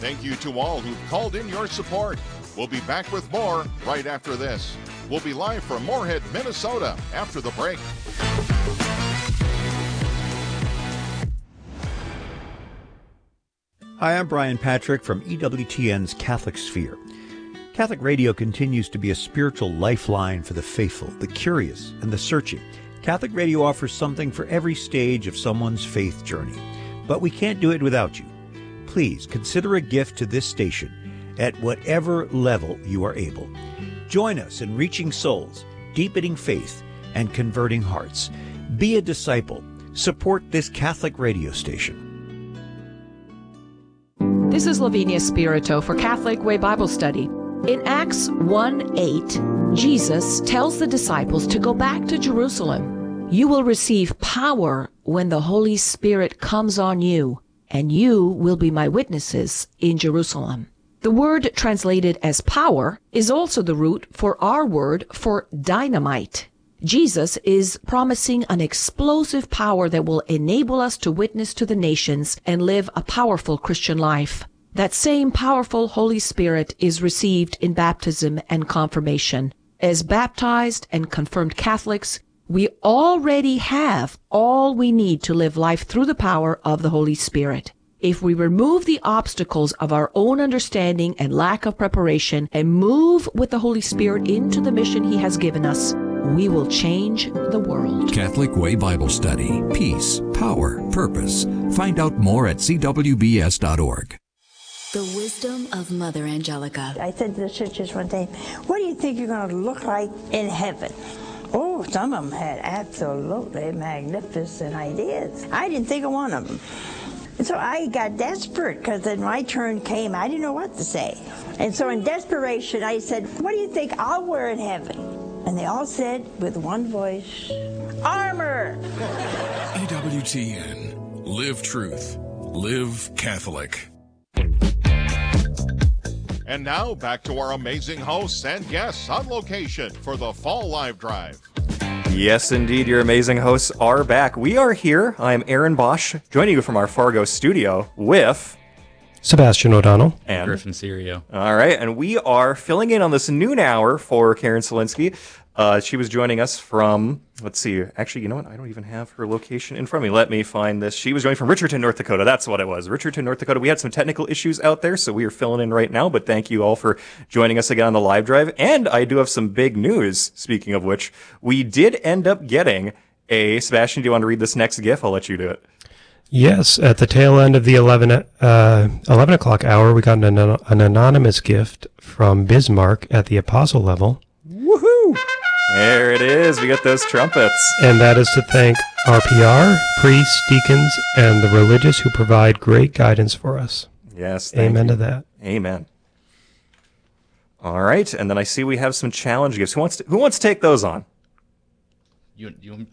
Thank you to all who've called in your support. We'll be back with more right after this. We'll be live from Moorhead, Minnesota after the break. Hi, I'm Brian Patrick from EWTN's Catholic Sphere. Catholic radio continues to be a spiritual lifeline for the faithful, the curious, and the searching. Catholic radio offers something for every stage of someone's faith journey. But we can't do it without you. Please consider a gift to this station at whatever level you are able. Join us in reaching souls, deepening faith, and converting hearts. Be a disciple. Support this Catholic radio station. This is Lavinia Spirito for Catholic Way Bible Study. In Acts 1:8, Jesus tells the disciples to go back to Jerusalem. You will receive power when the Holy Spirit comes on you, and you will be my witnesses in Jerusalem. The word translated as power is also the root for our word for dynamite. Jesus is promising an explosive power that will enable us to witness to the nations and live a powerful Christian life. That same powerful Holy Spirit is received in baptism and confirmation. As baptized and confirmed Catholics, we already have all we need to live life through the power of the Holy Spirit. If we remove the obstacles of our own understanding and lack of preparation and move with the Holy Spirit into the mission He has given us, we will change the world. Catholic Way Bible Study. Peace, power, purpose. Find out more at cwbs.org. The wisdom of Mother Angelica. I said to the sisters one day, what do you think you're going to look like in heaven? Oh, some of them had absolutely magnificent ideas. I didn't think of one of them. And so I got desperate because then my turn came. I didn't know what to say. And so in desperation, I said, what do you think I'll wear in heaven? And they all said with one voice, armor. EWTN. Live truth. Live Catholic. And now back to our amazing hosts and guests on location for the Fall Live Drive. Yes, indeed, your amazing hosts are back. We are here. I am Aaron Bosch, joining you from our Fargo studio with Sebastian O'Donnell and Griffin Serio. All right, and we are filling in on this noon hour for Karen Selinsky. She was joining us from, let's see, actually, you know what? I don't even have her location in front of me. Let me find this. She was joining from Richardton, North Dakota. That's what it was. Richardton, North Dakota. We had some technical issues out there, so we are filling in right now, but thank you all for joining us again on the live drive. And I do have some big news, speaking of which. We did end up getting a, Sebastian, do you want to read this next GIF? I'll let you do it. Yes, at the tail end of the 11 o'clock hour, we got an anonymous gift from Bismarck at the apostle level. Woohoo! There it is. We got those trumpets. And that is to thank RPR, priests, deacons, and the religious who provide great guidance for us. Yes. Amen to that. Amen. All right. And then I see we have some challenge gifts. Who wants to take those on? You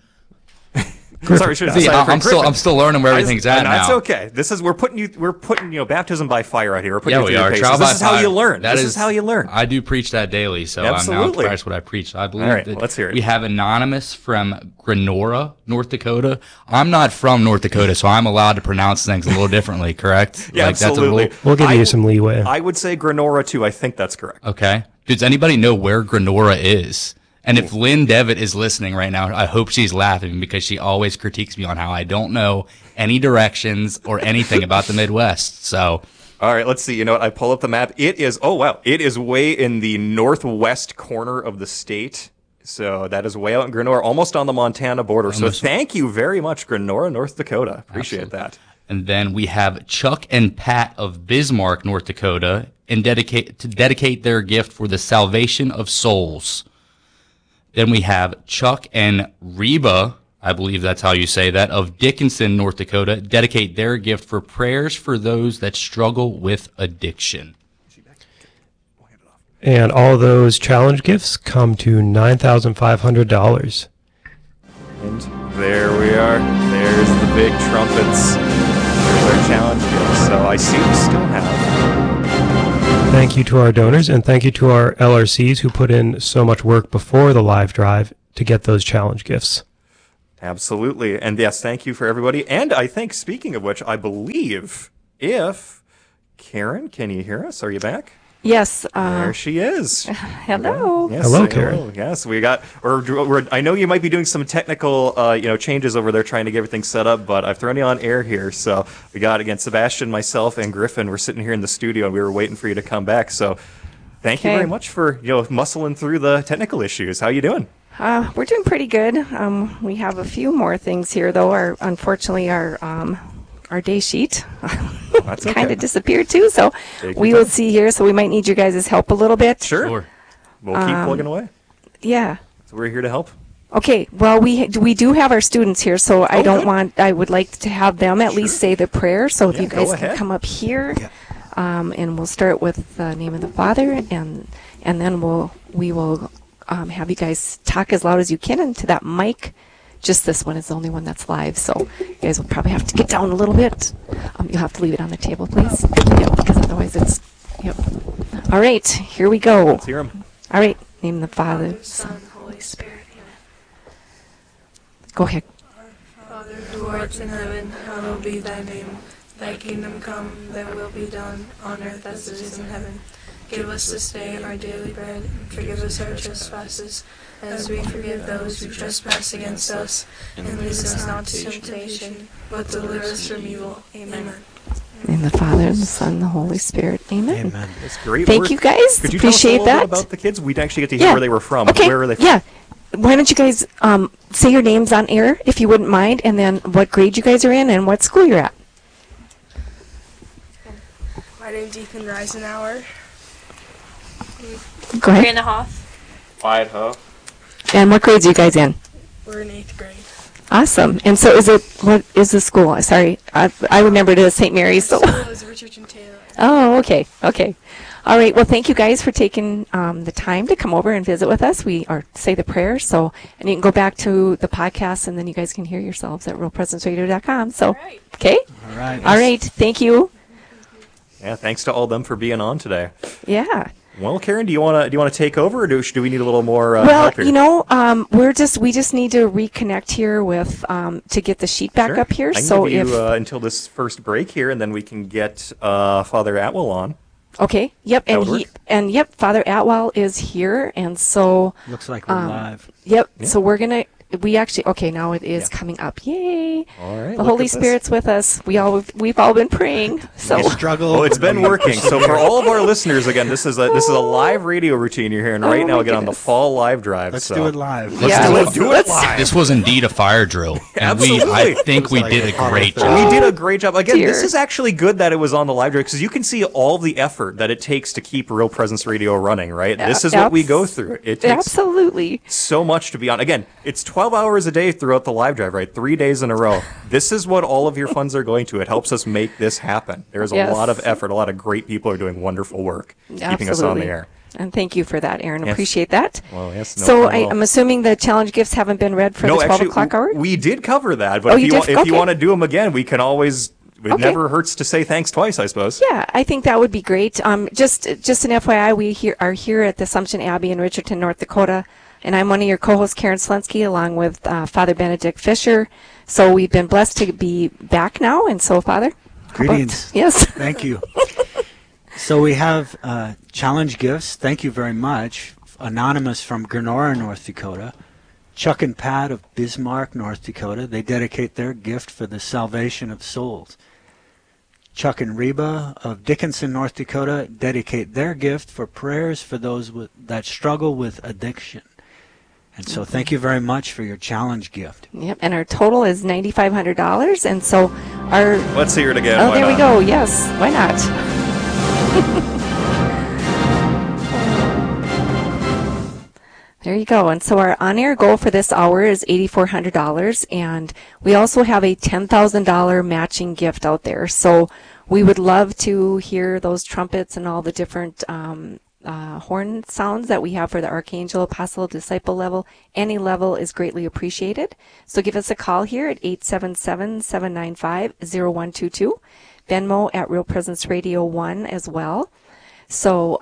Sorry, I'm still learning where everything's at now. That's okay. We're putting baptism by fire out here. We're putting you through we are. the paces. This is how you learn. This is how you learn. I do preach that daily, so Absolutely. I'm now practice what I preach. I believe that let's hear it. We have Anonymous from Grenora, North Dakota. I'm not from North Dakota, so I'm allowed to pronounce things a little differently, correct? Yeah, absolutely. That's a rule? We'll give you some leeway. I would say Grenora, too. I think that's correct. Okay. Does anybody know where Grenora is? And if Lynn Devitt is listening right now, I hope she's laughing because she always critiques me on how I don't know any directions or anything about the Midwest. So, all right, let's see. You know what? I pull up the map. It is way in the northwest corner of the state. So that is way out in Grenora, almost on the Montana border. So thank you very much, Grenora, North Dakota. Appreciate that. And then we have Chuck and Pat of Bismarck, North Dakota, and dedicate their gift for the salvation of souls. Then we have Chuck and Reba, I believe that's how you say that, of Dickinson, North Dakota, dedicate their gift for prayers for those that struggle with addiction. And all those challenge gifts come to $9,500. And there we are. There's the big trumpets. There's our challenge gifts. So I see we still have... Thank you to our donors, and thank you to our LRCs who put in so much work before the live drive to get those challenge gifts. Absolutely. And yes, thank you for everybody. And I think, speaking of which, I believe if Karen, can you hear us? Are you back? Yes. There she is. Hello. Yes, Hello, Karen. Yes, we got. I know you might be doing some technical, changes over there, trying to get everything set up. But I've thrown you on air here, so we got again Sebastian, myself, and Griffin. We're sitting here in the studio, and we were waiting for you to come back. So, thank you very much for muscling through the technical issues. How you doing? We're doing pretty good. We have a few more things here, though. Unfortunately, our day sheet kind of disappeared too. So we will see here. So we might need your guys' help a little bit. Sure. We'll keep plugging away. Yeah. So we're here to help. Okay. Well, we do have our students here, so I would like to have them at least say the prayer. So if you guys can come up here, and we'll start with the name of the Father, and then we will have you guys talk as loud as you can into that mic. Just this one is the only one that's live, so you guys will probably have to get down a little bit. You'll have to leave it on the table, please. Yep, because otherwise it's... Yep. All right, here we go. Let's hear 'em. All right, name the Father, Son, Holy Spirit. Amen. Go ahead. Father, who art in heaven, hallowed be thy name. Thy kingdom come, thy will be done, on earth as it is in heaven. Give us this day our daily bread, and forgive us our trespasses, as we forgive those who trespass against us. And lead us not into temptation, but deliver us from evil. Amen. In the Father, and the Son, and the Holy Spirit. Amen. Amen. That's great. Thank you, guys. Could you Appreciate tell us a little that. bit about the kids? We'd actually get to hear where they were from. Okay. Where are they from? Yeah. Why don't you guys say your names on air, if you wouldn't mind, and then what grade you guys are in and what school you're at. My name's Ethan Reisenauer. Go ahead. Brianna Hoff. Wyatt Huff. And what grades are you guys in? We're in 8th grade. Awesome. And so what is the school? Sorry, I remember it as St. Mary's. So. The school is Richardson Taylor. Oh, okay. Okay. All right. Well, thank you guys for taking the time to come over and visit with us. Or say the prayer. So, and you can go back to the podcast, and then you guys can hear yourselves at realpresenceradio.com. So, okay. All right. All right. Thank you. Yeah. Thanks to all them for being on today. Yeah. Well, Karen, do you want to take over, or do we need a little more well, help here? We just need to reconnect here with to get the sheet back up here. I can So give if you, until this first break here, and then we can get Father Atwell on. okay, yep, That would and work. Father Atwell is here, and so Looks like we're live. Yep. Yeah. So we actually now it is coming up. Yay! All right. The Holy Spirit's with us. We've all been praying. So Struggle. Well, it's been working. So for all of our listeners, again, this is a live radio routine you're hearing right now. my Again on the goodness. fall live drive. Let's so. do it live. Yeah, do it live. This was indeed a fire drill, and Absolutely. I think we did a great job. We did a great job. Again, Dear. this is actually good that it was on the live drive because you can see all the effort that it takes to keep Real Presence Radio running, right? This is what we go through. It takes absolutely. so much to be on. Again, it's 12 hours a day throughout the live drive, right? 3 days in a row. This is what all of your funds are going to. It helps us make this happen. There's a Yes. lot of effort. A lot of great people are doing wonderful work keeping us on the air. And thank you for that, Aaron. Yes. Appreciate that. Well, yes. No So problem at all. I'm assuming the challenge gifts haven't been read for the 12 o'clock hour? We did cover that, but Oh, if you you, did? if you Okay. want to do them again, we can always. It Okay. never hurts to say thanks twice, I suppose. Yeah, I think that would be great. Just an FYI, we are here at the Assumption Abbey in Richardson, North Dakota, and I'm one of your co-hosts, Karen Slensky, along with Father Benedict Fisher. So we've been blessed to be back now, and so, Father, how about- Greetings. Yes. Thank you. So we have challenge gifts. Thank you very much. Anonymous from Grenora, North Dakota. Chuck and Pat of Bismarck, North Dakota. They dedicate their gift for the salvation of souls. Chuck and Reba of Dickinson, North Dakota, dedicate their gift for prayers for those that struggle with addiction. And so thank you very much for your challenge gift. Yep, and our total is $9,500, and so our... Let's hear it again. Oh, Why there we not? go. Yes, why not? There you go. And so our on-air goal for this hour is $8,400, and we also have a $10,000 matching gift out there. So we would love to hear those trumpets and all the different horn sounds that we have for the Archangel, Apostle, Disciple level. Any level is greatly appreciated. So give us a call here at 877-795-0122. Venmo at Real Presence Radio 1 as well. So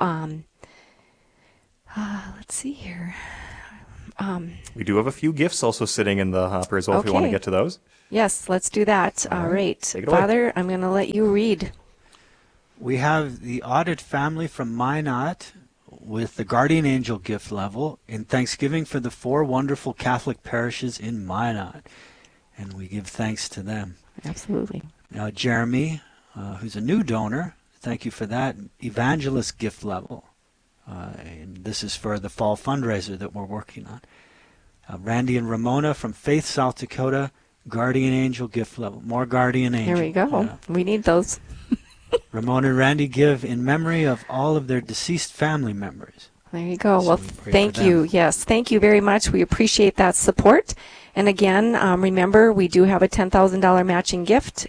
let's see here. We do have a few gifts also sitting in the hopper as well if we want to Okay. get to those. Yes, let's do that. All right. Take it away. Father, I'm going to let you read. We have the Audit family from Minot with the Guardian Angel gift level in thanksgiving for the 4 wonderful Catholic parishes in Minot. And we give thanks to them. Absolutely. Now, Jeremy, who's a new donor, thank you for that. Evangelist gift level. And this is for the fall fundraiser that we're working on. Randy and Ramona from Faith, South Dakota, Guardian Angel gift level. More Guardian Angel. There we go. Yeah. We need those. Ramona and Randy give in memory of all of their deceased family members. There you go. So well, we thank you. Yes, thank you very much. We appreciate that support. And again, remember, we do have a $10,000 matching gift,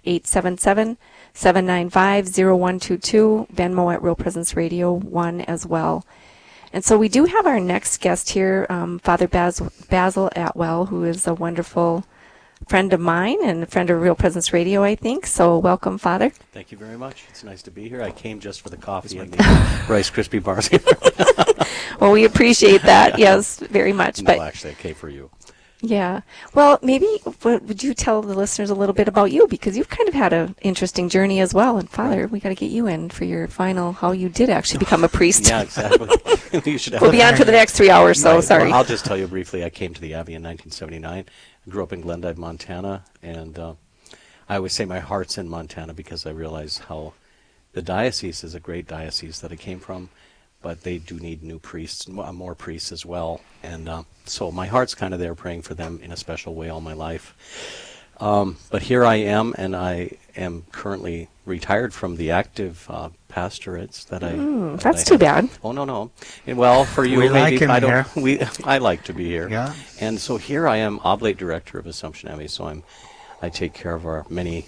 877-795-0122, Venmo at Real Presence Radio 1 as well. And so we do have our next guest here, Father Basil Atwell, who is a wonderful friend of mine and a friend of Real Presence Radio, I think. So welcome, Father. Thank you very much. It's nice to be here. I came just for the coffee and the Rice Krispie bars. Well, we appreciate that, yes, very much. No, but actually, I came for you. Yeah. Well, maybe would you tell the listeners a little bit about you? Because you've kind of had an interesting journey as well. And Father, we got to get you in for your final, how you did actually become a priest. Yeah, exactly. You should we'll be on for the next 3 hours, so right. sorry. Well, I'll just tell you briefly. I came to the Abbey in 1979. I grew up in Glendive, Montana, and I always say my heart's in Montana because I realize how the diocese is a great diocese that I came from, but they do need new priests, more priests as well. And so my heart's kind of there praying for them in a special way all my life. But here I am, and I am currently retired from the active pastorates that I. That's too bad. Oh no. Well, for you, we maybe like him I don't. here. I like to be here. Yeah. And so here I am, oblate director of Assumption Abbey. So I take care of our many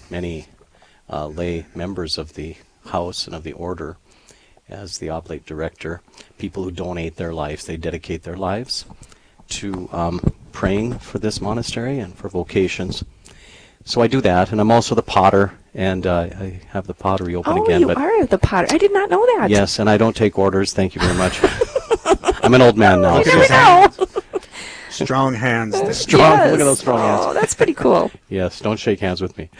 lay members of the house and of the order. As the oblate director, people who donate their lives, they dedicate their lives to praying for this monastery and for vocations. So I do that, and I'm also the potter, and I have the pottery open again. Oh, you are the potter. I did not know that. Yes, and I don't take orders. Thank you very much. I'm an old man now. Strong hands. Strong. Yes. Look at those strong hands. Oh, that's pretty cool. Yes, don't shake hands with me.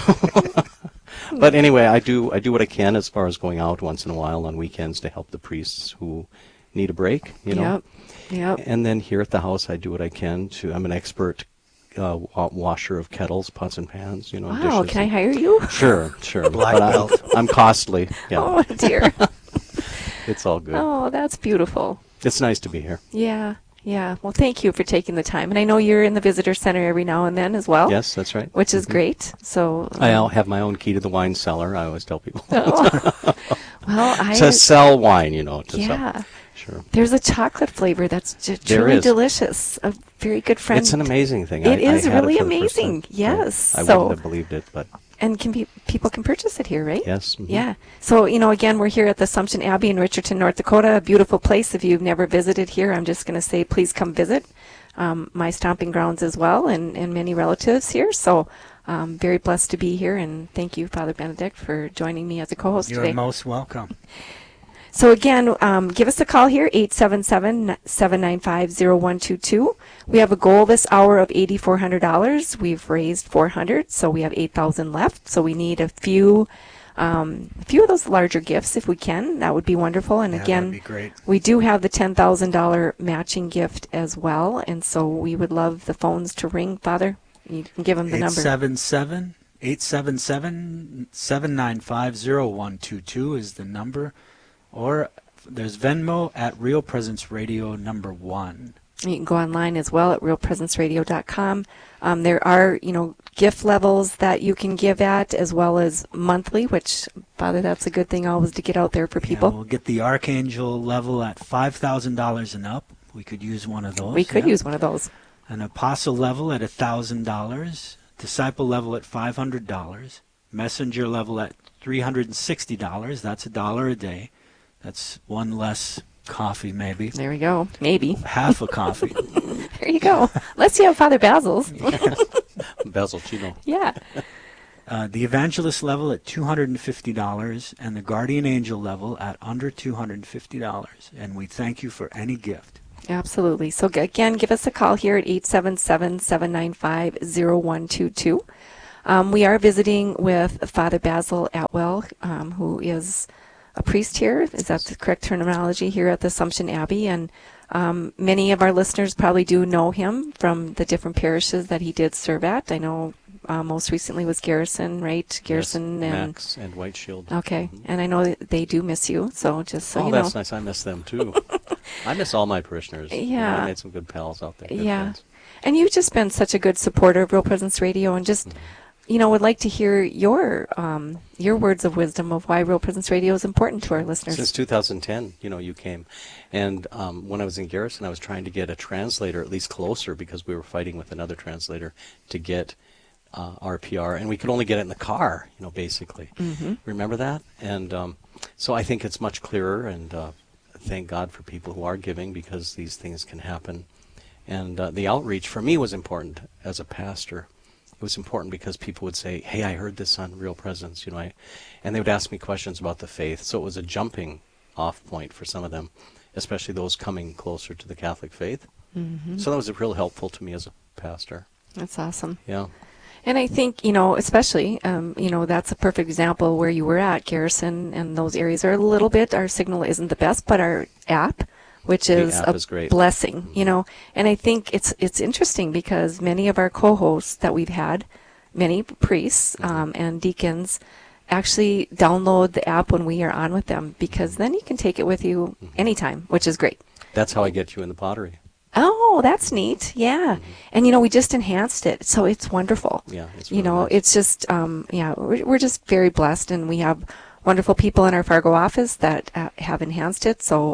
But anyway, I do what I can as far as going out once in a while on weekends to help the priests who need a break, you know. Yep. And then here at the house, I do what I can to. I'm an expert washer of kettles, pots and pans, you know. Wow, dishes. can I hire you? Sure. Black belt. I'm costly. Yeah. Oh dear. It's all good. Oh, that's beautiful. It's nice to be here. Yeah. Well, thank you for taking the time. And I know you're in the visitor center every now and then as well. Yes, that's right. Which is great. So I have my own key to the wine cellar. I always tell people. Well, to sell wine, you know. Yeah. Sure. There's a chocolate flavor that's truly delicious. A very good friend. It's an amazing thing. It is I had really it for the first amazing. time. Yes. I wouldn't have believed it, but. And people can purchase it here, right? Yes. Mm-hmm. Yeah. So, again, we're here at the Assumption Abbey in Richardton, North Dakota, a beautiful place. If you've never visited here, I'm just going to say please come visit. My stomping grounds as well, and many relatives here. So, very blessed to be here, and thank you, Father Benedict, for joining me as a co-host today. You're most welcome. So again, give us a call here, 877-795-0122. We have a goal this hour of $8,400. We've raised $400, so we have $8,000 left. So we need a few of those larger gifts if we can. That would be wonderful. And again, that'd be great. We do have the $10,000 matching gift as well. And so we would love the phones to ring. Father, you can give them the number. 877-795-0122 is the number. Or there's Venmo at Real Presence Radio number 1. You can go online as well at realpresenceradio.com. There are, gift levels that you can give at as well as monthly, which, Father, that's a good thing always to get out there for people. Yeah, we'll get the Archangel level at $5,000 and up. We could use one of those. We could use one of those. An Apostle level at $1,000. Disciple level at $500. Messenger level at $360. That's $1 a day. That's one less coffee, maybe. There we go. Maybe. Half a coffee. There you go. Unless you have Father Basil's. Basil Chino. Yeah. The Evangelist level at $250 and the Guardian Angel level at under $250. And we thank you for any gift. Absolutely. So again, give us a call here at 877-795-0122. We are visiting with Father Basil Atwell, who is a priest here. Is that the correct terminology here at the Assumption Abbey? And many of our listeners probably do know him from the different parishes that he did serve at. I know most recently was Garrison, right? Garrison yes, and Max and White Shield. Okay, and I know that they do miss you. So just so you know. Oh, that's nice. I miss them too. I miss all my parishioners. Yeah, you know, I made some good pals out there. Yeah, friends. And you've just been such a good supporter of Real Presence Radio, and just would like to hear your words of wisdom of why Real Presence Radio is important to our listeners. Since 2010, you came. And when I was in Garrison, I was trying to get a translator at least closer because we were fighting with another translator to get RPR, and we could only get it in the car, basically. Mm-hmm. Remember that? And so I think it's much clearer, and thank God for people who are giving because these things can happen. And the outreach for me was important as a pastor. It was important because people would say, hey, I heard this on Real Presence, and they would ask me questions about the faith. So it was a jumping off point for some of them, especially those coming closer to the Catholic faith. Mm-hmm. So that was real helpful to me as a pastor. That's awesome. Yeah. And I think, especially, that's a perfect example where you were at Garrison, and those areas are a little bit, our signal isn't the best, but our app, which is a blessing, And I think it's interesting because many of our co-hosts that we've had, many priests and deacons, actually download the app when we are on with them, because then you can take it with you anytime, which is great. That's how I get you in the pottery. Oh, that's neat. Yeah. And, we just enhanced it. So it's wonderful. Yeah. It's really nice. It's just, we're just very blessed, and we have wonderful people in our Fargo office that have enhanced it. So,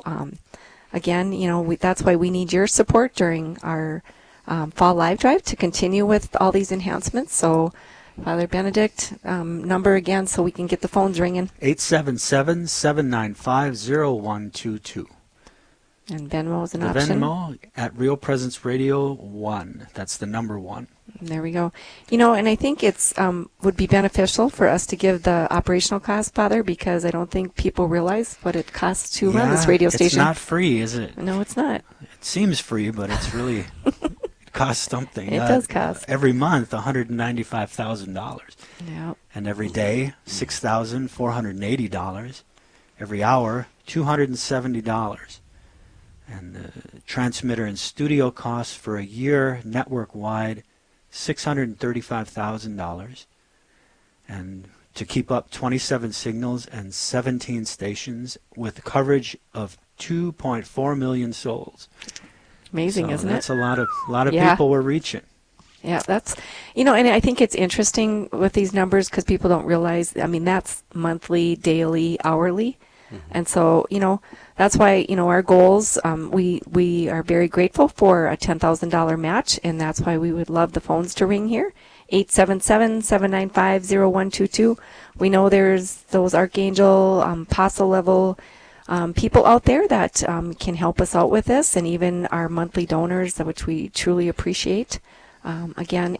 again, that's why we need your support during our fall live drive to continue with all these enhancements. So, Father Benedict, number again so we can get the phones ringing. 877-795-0122. And Venmo is an the option. Venmo at Real Presence Radio 1. That's the number 1. There we go. And I think it's would be beneficial for us to give the operational cost, Father, because I don't think people realize what it costs to run this radio station. It's not free, is it? No, it's not. It seems free, but it's really it costs something. It does cost. Every month, $195,000. Yeah. And every day, $6,480. Every hour, $270. And the transmitter and studio costs for a year, network-wide, $635,000. And to keep up 27 signals and 17 stations with coverage of 2.4 million souls. Amazing, isn't it? That's a lot of people we're reaching. Yeah, that's, and I think it's interesting with these numbers because people don't realize, that's monthly, daily, hourly. And so, that's why, our goals, we are very grateful for a $10,000 match, and that's why we would love the phones to ring here, 877-795-0122. We know there's those Archangel, Apostle level people out there that can help us out with this, and even our monthly donors, which we truly appreciate. Again,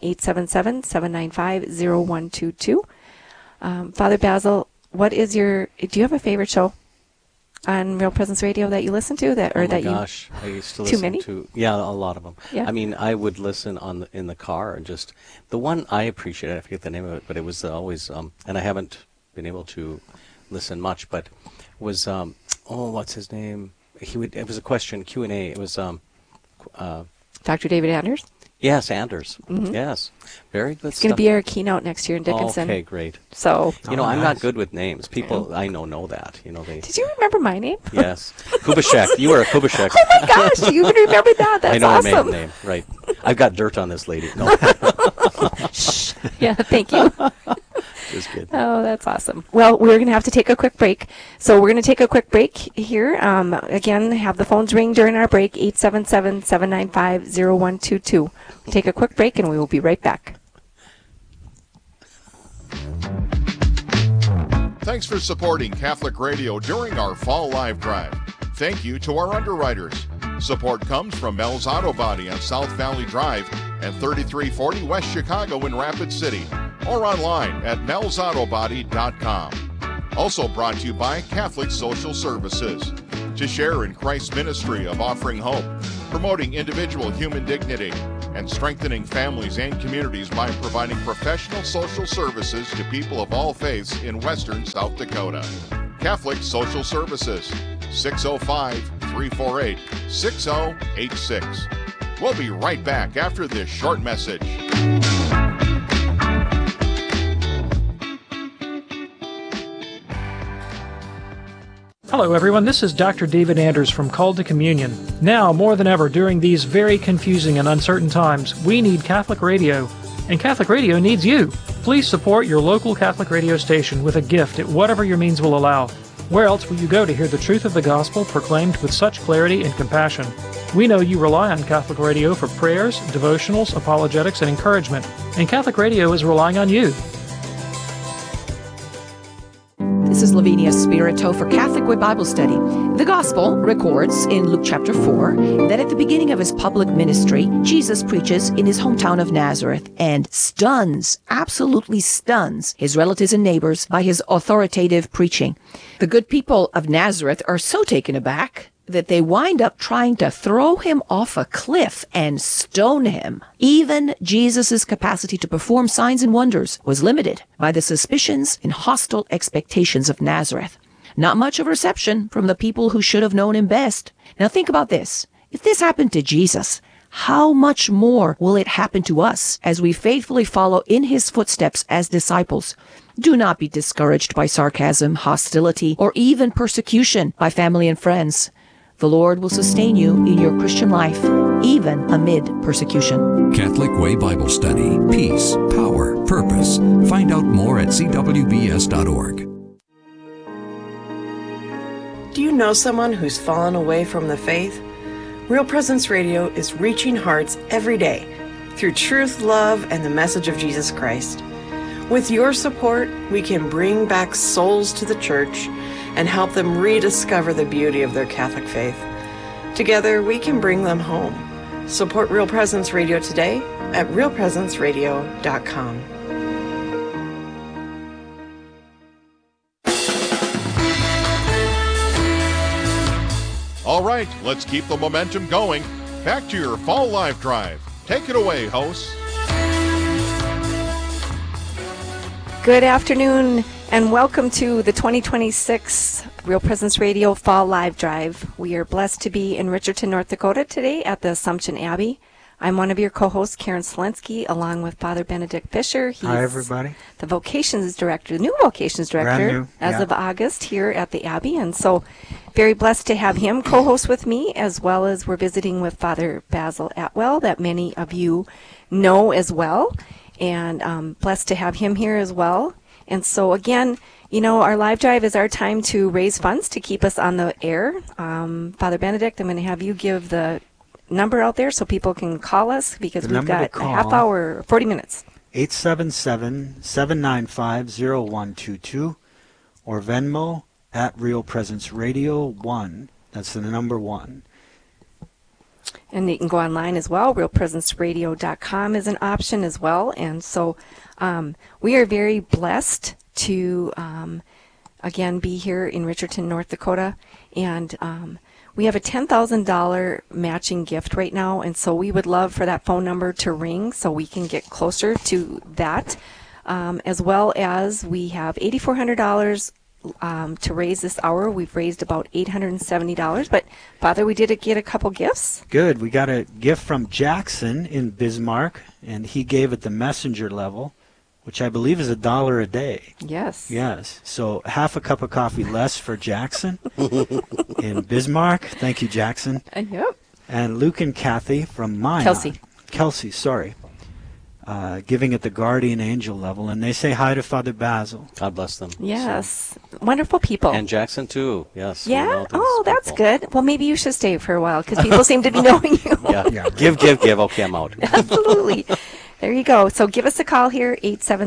877-795-0122. Father Basil, do you have a favorite show on Real Presence Radio that you listen to? Gosh, I used to listen to a lot of them. Yeah. I would listen in the car, and just the one I appreciated, I forget the name of it, but it was always and I haven't been able to listen much, but was what's his name? It was a question Q&A. It was Dr. David Anders. Yes, Anders. Mm-hmm. Yes, very good. It's going to be our keynote next year in Dickinson. Okay, great. So I'm not good with names. People I know that. They. Did you remember my name? Yes, Kubashek. You were a Kubashek. Oh my gosh, you even remember that? That's awesome. I know her maiden name. Right. I've got dirt on this lady. No. Shh. Yeah. Thank you. Just kidding. Oh, that's awesome. Well, we're going to have to take a quick break. So we're going to take a quick break here. Again, have the phones ring during our break, 877-795-0122. We'll take a quick break, and we will be right back. Thanks for supporting Catholic Radio during our Fall Live Drive. Thank you to our underwriters. Support comes from Mel's Auto Body on South Valley Drive and 3340 West Chicago in Rapid City, or online at melsautobody.com. Also brought to you by Catholic Social Services, to share in Christ's ministry of offering hope, promoting individual human dignity, and strengthening families and communities by providing professional social services to people of all faiths in western South Dakota. Catholic Social Services, 605-348-6086. We'll be right back after this short message. Hello everyone, this is Dr. David Anders from Called to Communion. Now, more than ever, during these very confusing and uncertain times, we need Catholic radio, and Catholic radio needs you. Please support your local Catholic radio station with a gift at whatever your means will allow. Where else will you go to hear the truth of the gospel proclaimed with such clarity and compassion? We know you rely on Catholic radio for prayers, devotionals, apologetics, and encouragement, and Catholic radio is relying on you. This is Lavinia Spirito for Catholic Way Bible Study. The Gospel records in Luke chapter 4 that at the beginning of his public ministry, Jesus preaches in his hometown of Nazareth and absolutely stuns his relatives and neighbors by his authoritative preaching. The good people of Nazareth are so taken aback that they wind up trying to throw him off a cliff and stone him. Even Jesus' capacity to perform signs and wonders was limited by the suspicions and hostile expectations of Nazareth. Not much of reception from the people who should have known him best. Now think about this. If this happened to Jesus, how much more will it happen to us as we faithfully follow in his footsteps as disciples? Do not be discouraged by sarcasm, hostility, or even persecution by family and friends. The Lord will sustain you in your Christian life, even amid persecution. Catholic Way Bible Study. Peace, power, purpose. Find out more at cwbs.org. Do you know someone who's fallen away from the faith? Real Presence Radio is reaching hearts every day through truth, love, and the message of Jesus Christ. With your support, we can bring back souls to the church and help them rediscover the beauty of their Catholic faith. Together, we can bring them home. Support Real Presence Radio today at realpresenceradio.com. All right, let's keep the momentum going. Back to your Fall Live Drive. Take it away, hosts. Good afternoon and welcome to the 2026 Real Presence Radio Fall Live Drive. We are blessed to be in Richardson, North Dakota today at the Assumption Abbey. I'm one of your co-hosts, Karen Selensky, along with Father Benedict Fisher. He's Hi, everybody. The Vocations Director, the new Vocations Director as of August here at the Abbey. And so very blessed to have him co-host with me, as well as we're visiting with Father Basil Atwell, that many of you know as well. And blessed to have him here as well. And so again, you know, our live drive is our time to raise funds to keep us on the air. Father Benedict, I'm going to have you give the number out there so people can call us, because we've got a half hour, 40 minutes. 877-795-0122 or Venmo at Real Presence Radio 1. That's the number 1. And you can go online as well. RealPresenceRadio.com is an option as well. And so we are very blessed to, again, be here in Richardson, North Dakota. And we have a $10,000 matching gift right now. And so we would love for that phone number to ring so we can get closer to that. As well as we have $8,400 to raise this hour. We've raised about $870. But, Father, we did get a couple gifts. Good. We got a gift from Jackson in Bismarck, and he gave at the messenger level, which I believe is $1 a day. Yes. Yes. So half a cup of coffee less for Jackson in Bismarck. Thank you, Jackson. Yep. And Luke and Kathy from Maya. Kelsey, sorry. Giving at the guardian angel level, and they say hi to Father Basil. God bless them. Yes. So. Wonderful people. And Jackson, too. Yes. Yeah? Oh, that's good. Well, maybe you should stay for a while, because people seem to be knowing you. Yeah. Give. Okay, I'm out. Absolutely. There you go. So give us a call here,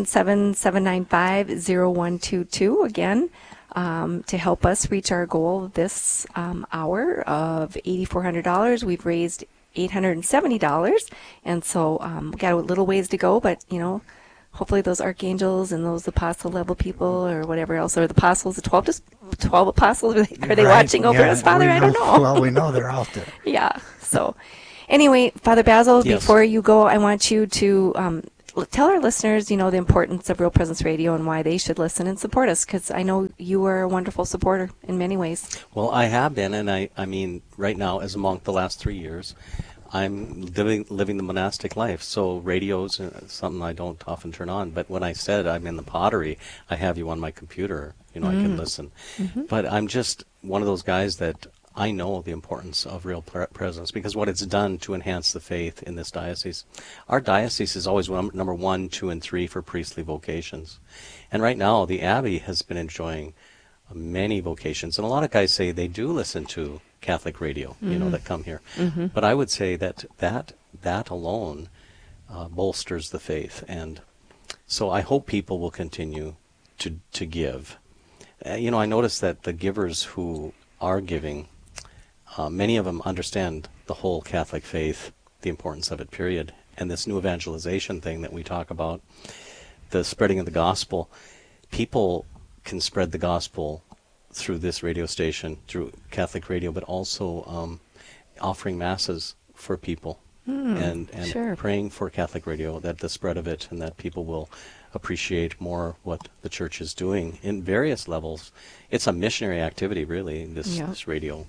877-795-0122, again, to help us reach our goal this hour of $8,400. We've raised $870, and so got a little ways to go, but you know, hopefully those archangels and those apostle level people or whatever else, or the apostles, the 12 apostles, are they watching over us, Father? I don't know. Well, we know they're out there. Yeah. So Anyway, Father Basil, Yes. before you go, I want you to tell our listeners, the importance of Real Presence Radio and why they should listen and support us, because I know you are a wonderful supporter in many ways. Well, I have been, and I mean, right now, as a monk, the last 3 years, I'm living the monastic life. So radio's something I don't often turn on. But when I said I'm in the pottery, I have you on my computer. I can listen. Mm-hmm. But I'm just one of those guys that I know the importance of Real Presence, because what it's done to enhance the faith in this diocese. Our diocese is always number 1, 2, and 3 for priestly vocations. And right now, the Abbey has been enjoying many vocations. And a lot of guys say they do listen to Catholic radio, that come here. Mm-hmm. But I would say that alone bolsters the faith. And so I hope people will continue to give. I notice that the givers who are giving, many of them understand the whole Catholic faith, the importance of it, period. And this new evangelization thing that we talk about, the spreading of the gospel, people can spread the gospel through this radio station, through Catholic radio, but also offering masses for people and sure. praying for Catholic radio, that the spread of it and that people will appreciate more what the church is doing in various levels. It's a missionary activity, really, this radio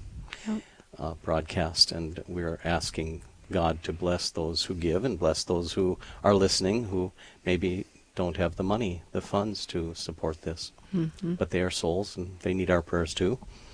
broadcast, and we're asking God to bless those who give and bless those who are listening, who maybe don't have the money, the funds to support this. Mm-hmm. But they are souls, and they need our prayers too.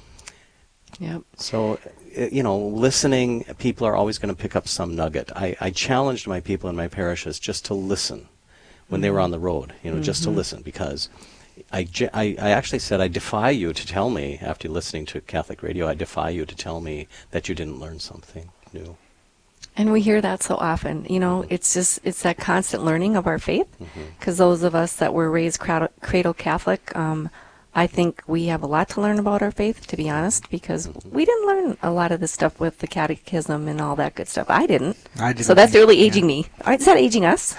Yep. So, listening, people are always going to pick up some nugget. I challenged my people in my parishes just to listen when they were on the road, just to listen, because I actually said, I defy you to tell me, after listening to Catholic radio, I defy you to tell me that you didn't learn something new. And we hear that so often. It's that constant learning of our faith, because those of us that were raised cradle Catholic, I think we have a lot to learn about our faith, to be honest, because we didn't learn a lot of this stuff with the catechism and all that good stuff. I didn't. So that's really aging me. Is that aging us?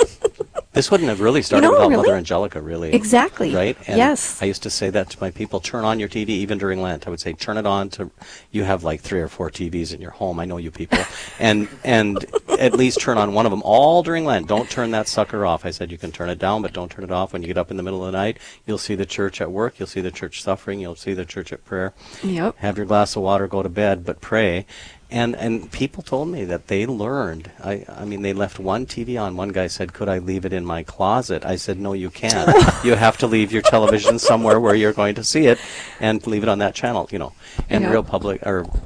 This wouldn't have really started without Mother Angelica, really. Exactly. Right? And yes. I used to say that to my people, turn on your TV, even during Lent. I would say, turn it on you have like 3 or 4 TVs in your home. I know you people. and at least turn on one of them all during Lent. Don't turn that sucker off. I said, you can turn it down, but don't turn it off. When you get up in the middle of the night, you'll see the church at work. You'll see the church suffering. You'll see the church at prayer. Yep. Have your glass of water, go to bed, but pray. And people told me that they learned. I mean, they left one TV on. One guy said, could I leave it in my closet? I said, no, you can't. You have to leave your television somewhere where you're going to see it and leave it on that channel, And Real public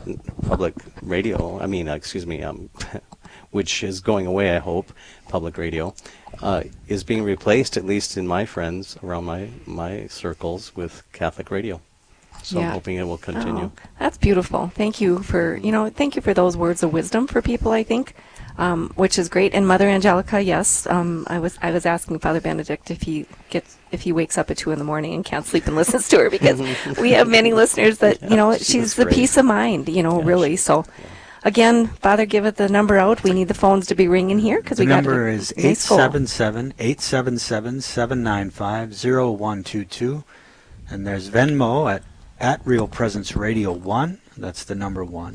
radio, which is going away, I hope, public radio, is being replaced, at least in my friends around my circles, with Catholic radio. So I'm hoping it will continue. Oh, that's beautiful. Thank you for those words of wisdom for people, I think, which is great. And Mother Angelica, yes, I was asking Father Benedict if he wakes up at 2 a.m. and can't sleep and listens to her, because we have many listeners that she's the peace of mind, really. So. Again, Father, give it the number out. We need the phones to be ringing here, because we got the number is 877-875-0122, and there's Venmo at Real Presence Radio 1. That's the number 1.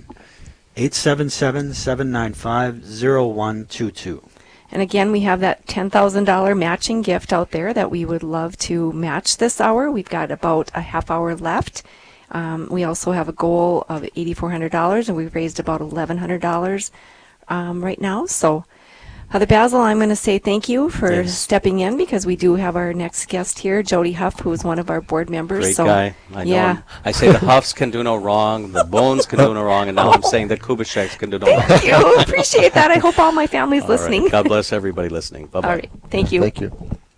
877-795-0122. And again, we have that $10,000 matching gift out there that we would love to match this hour. We've got about a half hour left. We also have a goal of $8,400, and we've raised about $1,100 right now. So, Father Basil, I'm going to say thank you for stepping in, because we do have our next guest here, Jody Huff, who is one of our board members. Great guy. I know him. I say the Huffs can do no wrong, the Bones can do no wrong, and now I'm saying the Kubitscheks can do no wrong. Thank you. Appreciate that. I hope all my family's listening. Right. God bless everybody listening. Bye-bye. All right. Thank you. Thank you.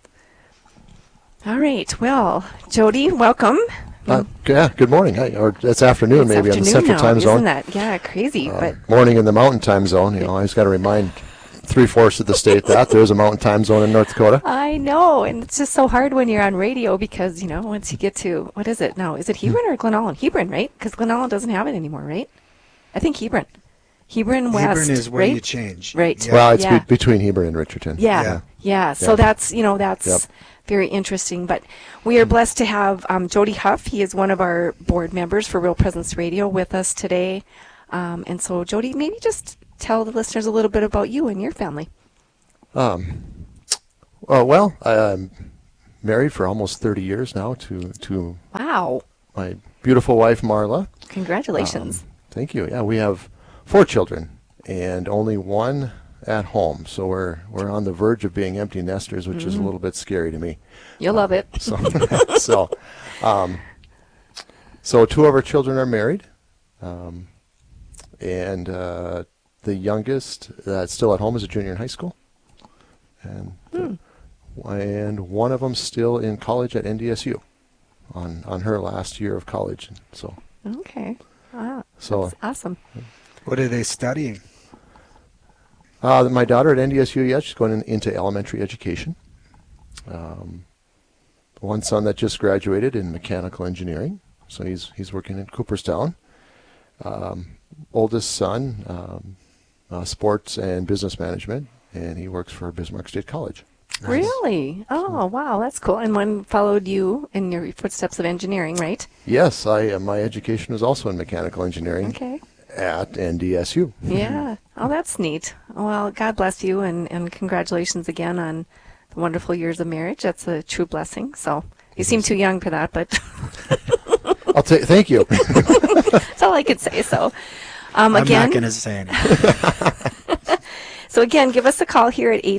All right. Well, Jody, welcome. Good morning. Hi. Or it's afternoon, maybe, on the Central Time Zone. Isn't that? Yeah, crazy. But morning in the Mountain Time Zone. I just got to remind 3/4 of the state that there's a Mountain Time Zone in North Dakota. I know, and it's just so hard when you're on radio, because once you get to, what is it now? Is it Hebron or Glenallen? Hebron, right? Because Glenallen doesn't have it anymore, right? I think Hebron West. Hebron is where right? you change. Right. Yeah. Well, it's between Hebron and Richardton. Yeah. So that's very interesting. But we are blessed to have Jody Huff. He is one of our board members for Real Presence Radio with us today. And so, Jody, maybe just tell the listeners a little bit about you and your family. Well, I'm married for almost 30 years now to Wow. my beautiful wife, Marla. Congratulations. Thank you. Yeah, we have 4 children and only one at home. So we're on the verge of being empty nesters, which is a little bit scary to me. You'll love it. So 2 of our children are married. And the youngest that's still at home is a junior in high school. And one of them still in college at NDSU on her last year of college. So okay. Wow. So that's awesome. What are they studying? My daughter at NDSU, she's going into elementary education. One son that just graduated in mechanical engineering, so he's working in Cooperstown. Oldest son, sports and business management, and he works for Bismarck State College. Nice. Really? Oh, wow, that's cool. And one followed you in your footsteps of engineering, right? Yes, my education was also in mechanical engineering. Okay. At NDSU. Yeah. Oh, that's neat. Well, God bless you, and congratulations again on the wonderful years of marriage. That's a true blessing. So you seem too young for that, but thank you. That's all I could say. So I'm again, not going to say anything. So again, give us a call here at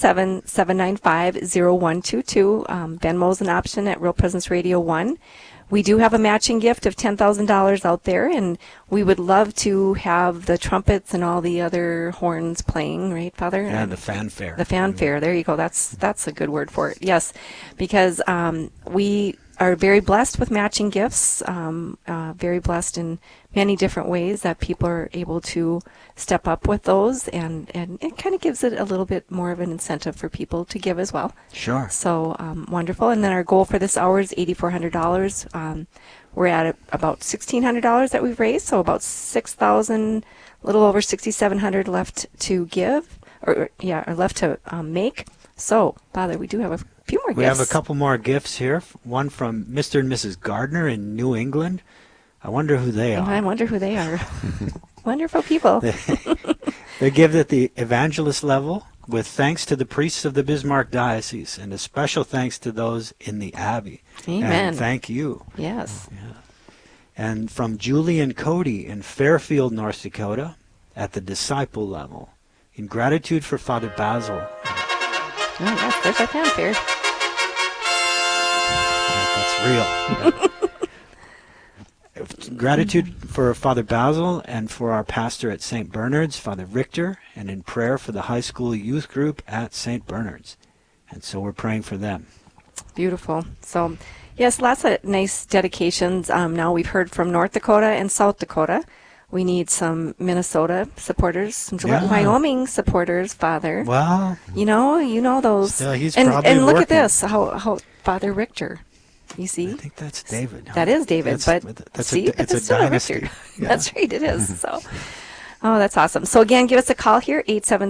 877-795-0122. Venmo's an option at Real Presence Radio 1. We do have a matching gift of $10,000 out there, and we would love to have the trumpets and all the other horns playing, right, Father? Yeah, the fanfare. The fanfare. There you go. That's a good word for it. Yes, because we are very blessed with matching gifts, very blessed in many different ways that people are able to step up with those, and it kind of gives it a little bit more of an incentive for people to give as well. Sure. So wonderful. And then our goal for this hour is $8,400. We're at about $1,600 that we've raised, so about $6,000, a little over $6,700 left to give, or left to make. So, Father, we do have a few more gifts. We have a couple more gifts here. One from Mr. and Mrs. Gardner in New England. I wonder who they are. I wonder who they are. Wonderful people. They give at the evangelist level with thanks to the priests of the Bismarck Diocese and a special thanks to those in the Abbey. Amen. And thank you. Yes. Yeah. And from Julie and Cody in Fairfield, North Dakota at the disciple level in gratitude for Father Basil. Oh, yes, there's our fanfare. That's real. Gratitude for Father Basil and for our pastor at St. Bernard's, Father Richter, and in prayer for the high school youth group at St. Bernard's. And so we're praying for them. Beautiful. So, yes, lots of nice dedications. Now we've heard from North Dakota and South Dakota. We need some Minnesota supporters, some Wyoming supporters, Father. Well, you know those. Still, he's and probably and look working. at this, how Father Richter. You see? I think that's David. That is David, but see, it's a still dynasty. Richard. Yeah. That's right, it is. So, oh, that's awesome. So again, give us a call here,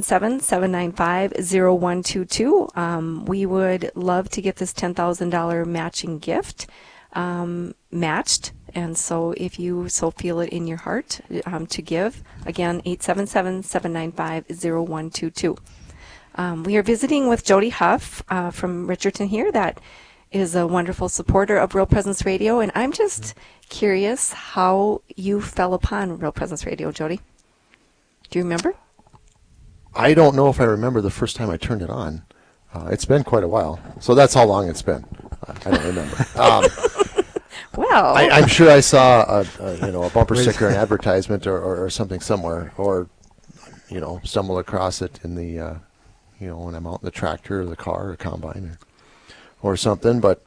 877-795-0122. We would love to get this $10,000 matching gift matched. And so if you so feel it in your heart to give, again, 877-795-0122. We are visiting with Jody Huff from Richardson here that is a wonderful supporter of Real Presence Radio. And I'm just curious how you fell upon Real Presence Radio, Jody. Do you remember? I don't know if I remember the first time I turned it on. It's been quite a while. So that's how long it's been. I don't remember. Well, I'm sure I saw a bumper sticker, an advertisement, or something somewhere, or stumbled across it in the when I'm out in the tractor or the car or combine or something. But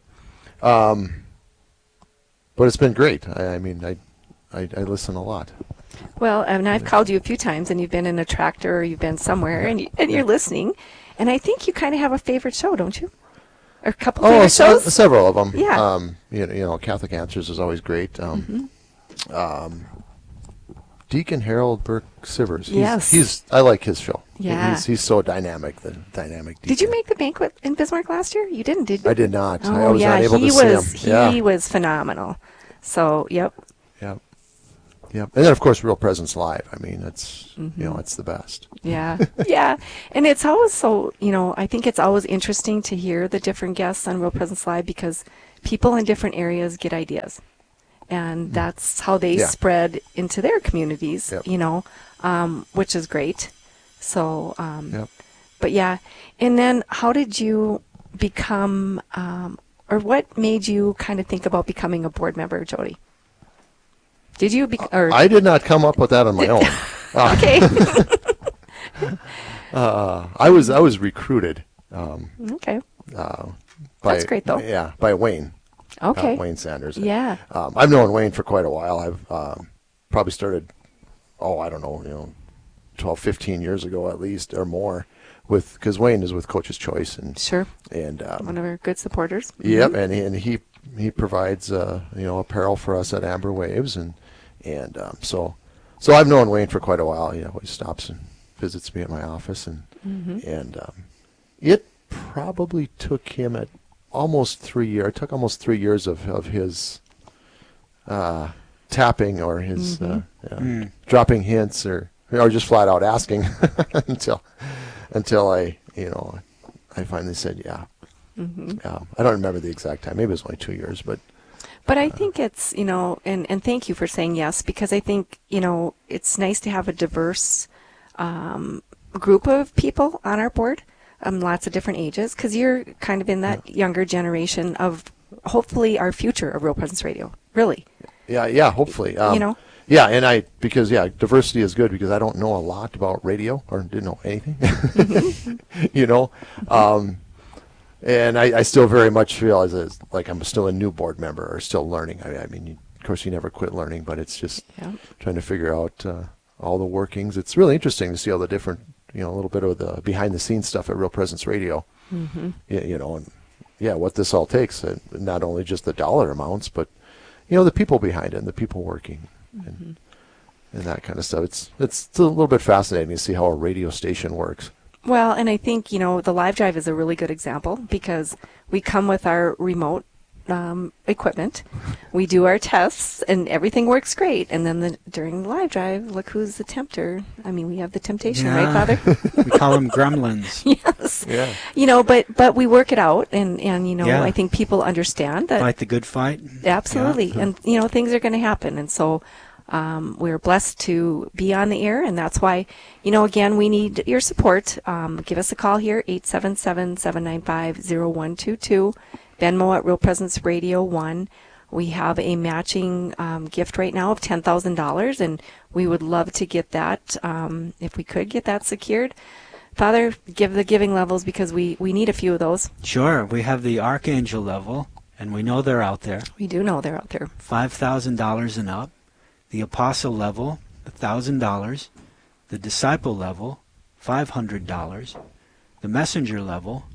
it's been great. I listen a lot. Well, and I've called you a few times, and you've been in a tractor or you've been somewhere, and you're listening. And I think you kind of have a favorite show, don't you? Or a couple favorite shows? Several of them. Yeah. Catholic Answers is always great. Deacon Harold Burke Sivers. Yes. I like his show. Yeah. He's so dynamic, the dynamic deacon. Did you make the banquet in Bismarck last year? You didn't, did you? I did not. Oh, I was not able to see him. He was phenomenal. So, yep. Yep. Yep. And then, of course, Real Presence Live. I mean, it's, it's the best. Yeah. Yeah. And it's always so, I think it's always interesting to hear the different guests on Real Presence Live because people in different areas get ideas. And that's how they spread into their communities, which is great. So, but yeah. And then how did you become, or what made you kind of think about becoming a board member, Jody? Did you? I did not come up with that on my own. Okay. I was recruited. Okay. That's great, though. Yeah, by Wayne. Okay. Wayne Sanders. Yeah. I've known Wayne for quite a while. I've probably started, 12, 15 years ago at least or more, because Wayne is with Coach's Choice and sure, and one of our good supporters. Yep, and he provides apparel for us at Amber Waves and so I've known Wayne for quite a while. He stops and visits me at my office and it probably took him almost 3 years. It took almost 3 years of his tapping or his dropping hints or just flat out asking until I finally said yeah. I don't remember the exact time. Maybe it was only 2 years, but I think it's and thank you for saying yes, because I think it's nice to have a diverse group of people on our board, lots of different ages, because you're kind of in that younger generation of hopefully our future of Real Presence Radio. Really. Yeah. Hopefully. Yeah, and because diversity is good because I don't know a lot about radio or didn't know anything. And I still very much feel as like I'm still a new board member or still learning. I mean, of course, you never quit learning, but it's just trying to figure out all the workings. It's really interesting to see all the different, a little bit of the behind-the-scenes stuff at Real Presence Radio. And what this all takes, not only just the dollar amounts, but the people behind it and the people working and that kind of stuff. It's a little bit fascinating to see how a radio station works. Well, and I think, the Live Drive is a really good example because we come with our remote equipment. We do our tests and everything works great. And then during the Live Drive, look who's the tempter. I mean, we have the temptation, right, Father? We call them gremlins. Yes. Yeah. But we work it out and I think people understand that. Fight the good fight. Absolutely. Yeah. And, things are going to happen. And so we're blessed to be on the air, and that's why, again, we need your support. Give us a call here, 877-795-0122, Venmo at Real Presence Radio 1. We have a matching gift right now of $10,000, and we would love to get that, if we could get that secured. Father, give the giving levels because we need a few of those. Sure. We have the Archangel level, and we know they're out there. We do know they're out there. $5,000 and up. The Apostle level, $1,000. The Disciple level, $500. The Messenger level,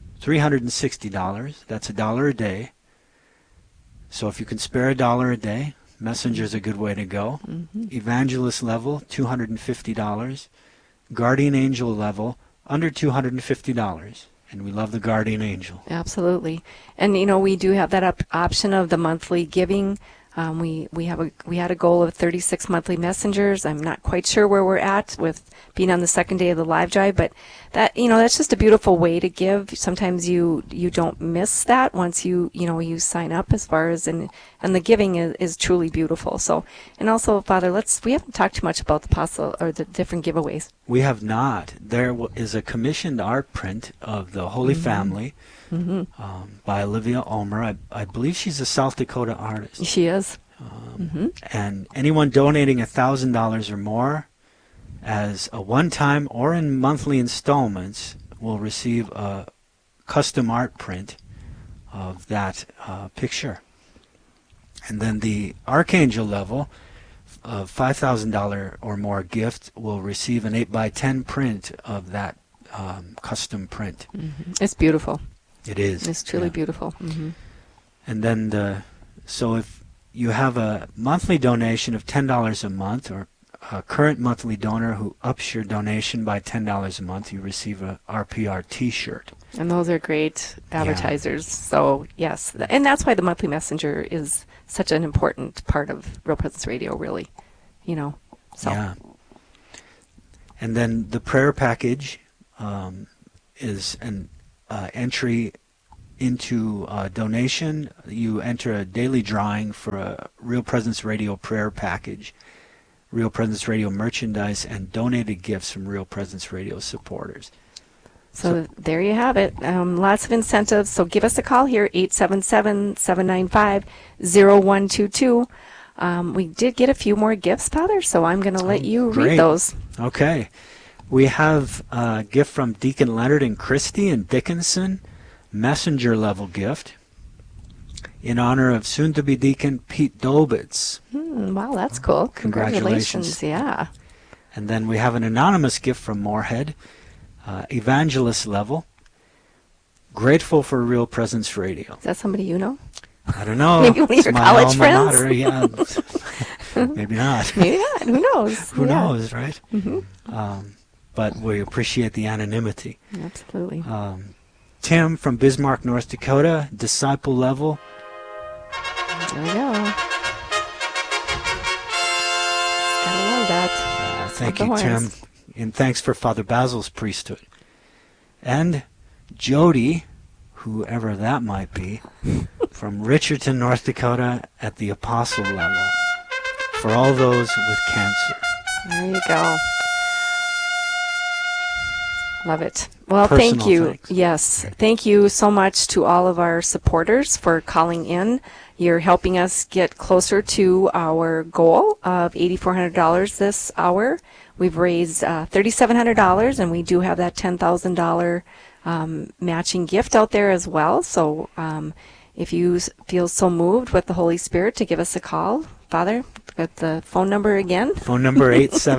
$360. That's $1 a day. So if you can spare $1 a day, Messenger's a good way to go. Evangelist level, $250. Guardian Angel level, under $250. And we love the Guardian Angel. Absolutely. And, we do have that option of the monthly giving. We had a goal of 36 monthly messengers. I'm not quite sure where we're at with being on the second day of the Live Drive, but that that's just a beautiful way to give. Sometimes you don't miss that once you sign up, as far as and the giving is truly beautiful. So, and also, Father, we haven't talked too much about the apostle or the different giveaways. We have not. There is a commissioned art print of the Holy Family. By Olivia Ulmer. I believe she's a South Dakota artist. She is. And anyone donating $1,000 or more as a one-time or in monthly installments will receive a custom art print of that picture. And then the Archangel level of $5,000 or more gift will receive an 8x10 print of that custom print. It's beautiful. It is. It's truly beautiful. And then so if you have a monthly donation of $10 a month, or a current monthly donor who ups your donation by $10 a month, you receive a RPR T-shirt. And those are great advertisers. So yes, and that's why the monthly messenger is such an important part of Real Presence Radio. Really, So. Yeah. And then the prayer package is an entry into donation. You enter a daily drawing for a Real Presence Radio prayer package, Real Presence Radio merchandise, and donated gifts from Real Presence Radio supporters. So there you have it. Lots of incentives. So give us a call here, 877-795-0122. We did get a few more gifts, Father, so I'm going to let you read those. Okay. We have a gift from Deacon Leonard and Christy in Dickinson, messenger level gift, in honor of soon-to-be Deacon Pete Dobitz. Wow, that's cool. Congratulations. Yeah. And then we have an anonymous gift from Moorhead, evangelist level, grateful for Real Presence Radio. Is that somebody you know? I don't know. Maybe one of your college friends? Mater, yeah. Maybe not. Maybe not. Who knows? Who knows, right? Mm-hmm. But we appreciate the anonymity. Absolutely. Tim from Bismarck, North Dakota, disciple level. There we go. Gotta love that. Thank you, Tim. And thanks for Father Basil's priesthood. And Jody, whoever that might be, from Richardson, North Dakota, at the apostle level, for all those with cancer. There you go. Love it. Well, Personal thank you. thanks. Yes. Thank you so much to all of our supporters for calling in. You're helping us get closer to our goal of $8,400 this hour. We've raised $3,700, and we do have that $10,000 matching gift out there as well. So if you feel so moved with the Holy Spirit to give us a call, Father, at the phone number again. Phone number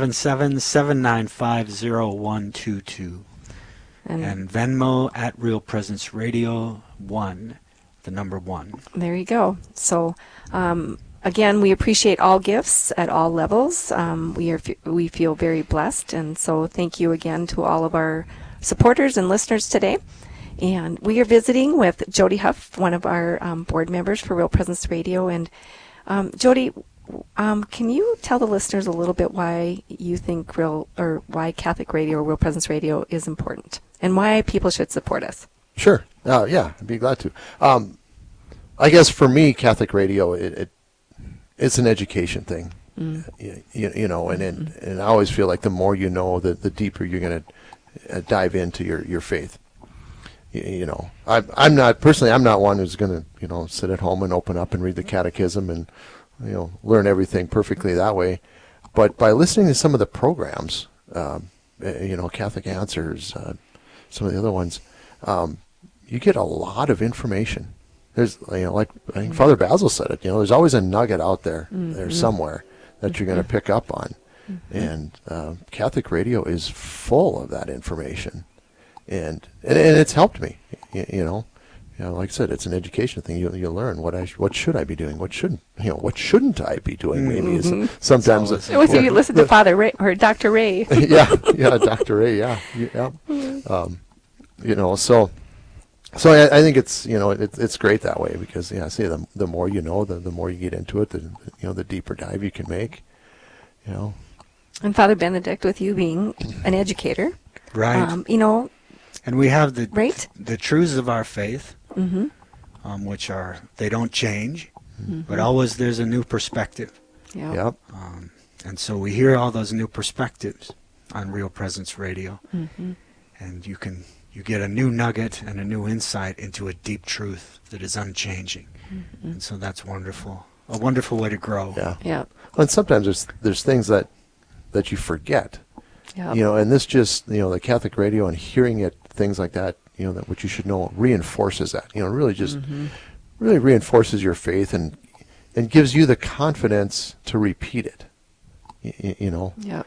877-795-0122. And Venmo at Real Presence Radio 1, the number 1. There you go. So again, we appreciate all gifts at all levels. We feel very blessed, and so thank you again to all of our supporters and listeners today. And we are visiting with Jody Huff, one of our board members for Real Presence Radio. And Jody, can you tell the listeners a little bit why you think why Catholic Radio or Real Presence Radio is important, and why people should support us? Sure. Yeah, I'd be glad to. I guess for me, Catholic Radio, it's an education thing. You know, and I always feel like the more you know, the deeper you're going to dive into your faith. You know, I'm not one who's going to sit at home and open up and read the catechism and learn everything perfectly that way. But by listening to some of the programs, Catholic Answers, some of the other ones, you get a lot of information. There's, like I think Father Basil said it, there's always a nugget out there, there's somewhere that you're going to pick up on. And Catholic Radio is full of that information. And it's helped me, like I said, it's an education thing. You learn what should I be doing? What shouldn't I be doing? Maybe is sometimes. So you listen to Father Ray or Dr. Ray. yeah, Dr. Ray. Yeah. So I think it's it's great that way because the more you know, the more you get into it, the deeper dive you can make. And Father Benedict, with you being an educator, right? And we have the truths of our faith, which they don't change, but always there's a new perspective. Yep. And so we hear all those new perspectives on Real Presence Radio, and you get a new nugget and a new insight into a deep truth that is unchanging, and so that's wonderful. A wonderful way to grow. Yeah. And sometimes there's things that you forget. Yep. And this just, the Catholic Radio and hearing it, things like that, that what you should know reinforces that, really just really reinforces your faith and gives you the confidence to repeat it. Yep.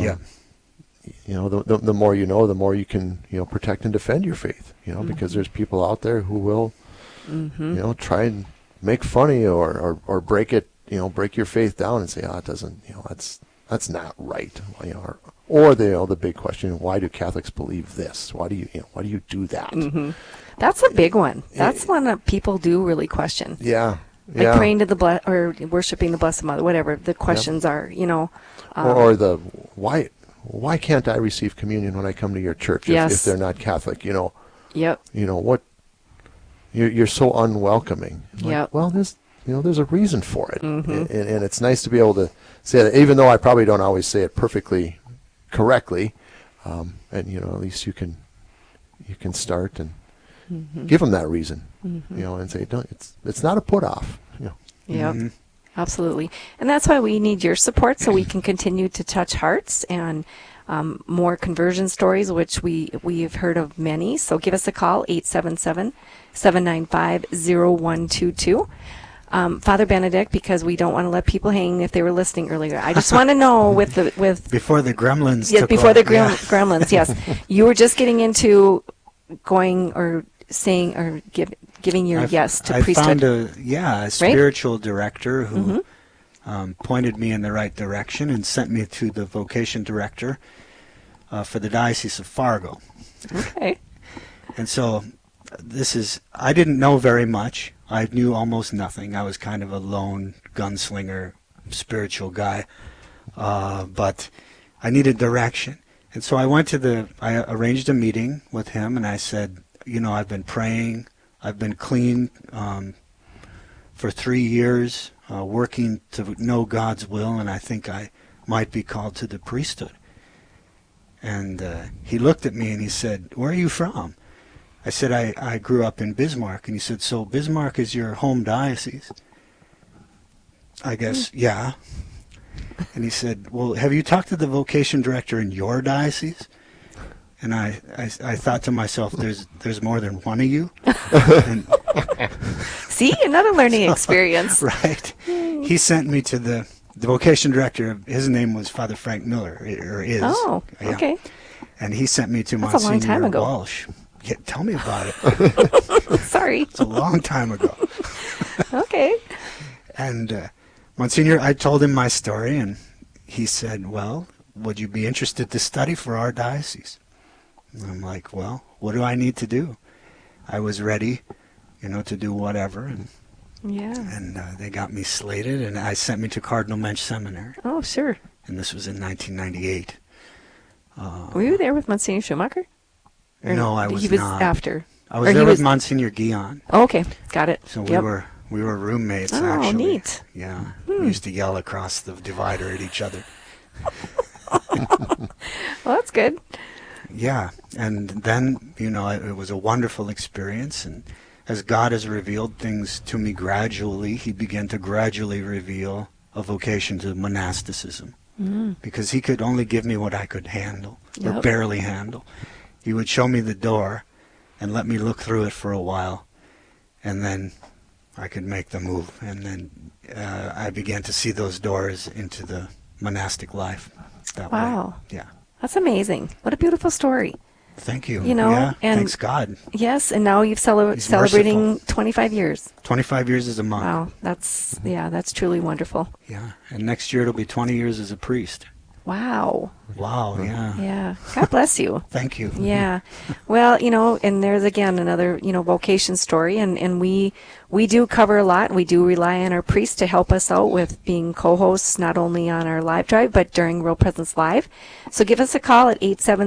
The more you know, the more you can, protect and defend your faith, because there's people out there who will, try and make funny or break it, break your faith down and say, it doesn't, that's not right. Or the big question: why do Catholics believe this? Why do you do that? That's a big one. That's one that people do really question. Yeah. Like praying to the or worshiping the Blessed Mother, whatever the questions are, you know. Or the why can't I receive communion when I come to your church if they're not Catholic? You know. Yep. You know what? You're so unwelcoming. Yep. Well, there's a reason for it, and it's nice to be able to say that, even though I probably don't always say it perfectly correctly, and at least you can start and give them that reason, and say, it's not a put off. Yep. Absolutely. And that's why we need your support so we can continue to touch hearts and more conversion stories, which we've heard of many. So give us a call, 877-795-0122. Father Benedict, because we don't want to let people hang if they were listening earlier. I just want to know with before the gremlins. Yes, before the gremlins. Yes, you were just getting into going or saying or giving your yes to priesthood. I found a spiritual director who pointed me in the right direction and sent me to the vocation director for the Diocese of Fargo. Okay. And so I didn't know very much. I knew almost nothing. I was kind of a lone gunslinger, spiritual guy, but I needed direction. And so I arranged a meeting with him, and I said, I've been praying. I've been clean for 3 years, working to know God's will, and I think I might be called to the priesthood. And he looked at me and he said, "Where are you from?" I said, I grew up in Bismarck. And he said, "So Bismarck is your home diocese?" I guess, yeah. And he said, "Well, have you talked to the vocation director in your diocese?" And I thought to myself, there's more than one of you. And see, another learning experience. Right. He sent me to the vocation director. His name was Father Frank Miller, or is. Oh, okay. Yeah. And he sent me to That's a long time Monsignor ago. Walsh. Yeah, tell me about it. Sorry. It's a long time ago. Okay. And Monsignor, I told him my story, and he said, "Well, would you be interested to study for our diocese?" And I'm like, "Well, what do I need to do?" I was ready, to do whatever. And they got me slated, and I sent me to Cardinal Mensch Seminary. Oh, sure. And this was in 1998. Were you there with Monsignor Schumacher? Or no, I was not. He was not. after. I was there with Monsignor Guillon. Oh, okay, got it. So we were roommates, actually. Oh, neat. Yeah. We used to yell across the divider at each other. Well, that's good. Yeah, and then, it was a wonderful experience, and as God has revealed things to me gradually, he began to gradually reveal a vocation to monasticism, because he could only give me what I could handle, or barely handle. He would show me the door and let me look through it for a while, and then I could make the move, and then I began to see those doors into the monastic life that way. Wow. Yeah. That's amazing. What a beautiful story. Thank you. And thanks God. Yes, and now you've celebrating merciful. 25 years. 25 years as a monk. Wow, that's truly wonderful. Yeah, and next year it'll be 20 years as a priest. Wow. Wow, yeah. Yeah. God bless you. Thank you. Yeah. Well, and there's again another, vocation story, and we do cover a lot, and we do rely on our priests to help us out with being co-hosts not only on our live drive but during Real Presence Live. So give us a call at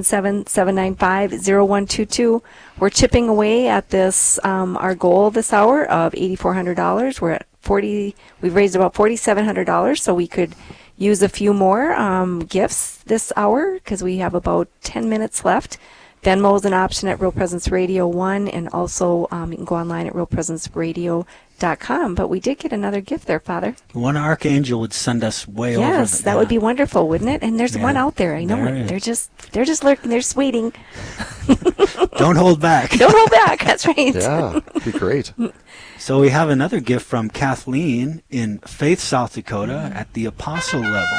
877-795-0122. We're chipping away at this our goal this hour of $8,400. We're at we've raised about $4,700, so we could use a few more gifts this hour because we have about 10 minutes left. Venmo is an option at Real Presence Radio 1, and also you can go online at realpresenceradio.com. But we did get another gift there, Father. One archangel would send us way over. Yes, that would be wonderful, wouldn't it? And there's one out there. I know it. They're just lurking. They're just waiting. Don't hold back. Don't hold back. That's right. Yeah, it'd be great. So we have another gift from Kathleen in Faith, South Dakota at the apostle level.